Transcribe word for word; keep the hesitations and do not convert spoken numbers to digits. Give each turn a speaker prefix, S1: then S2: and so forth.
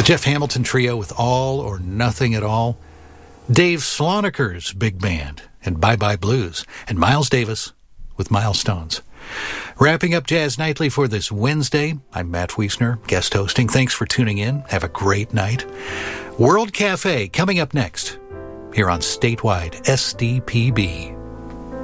S1: Jeff Hamilton Trio with All or Nothing at All, Dave Sloniker's Big Band and Bye Bye Blues, and Miles Davis with Milestones. Wrapping up Jazz Nightly for this Wednesday, I'm Matt Wiesner, guest hosting. Thanks for tuning in. Have a great night. World Cafe coming up next here on Statewide S D P B.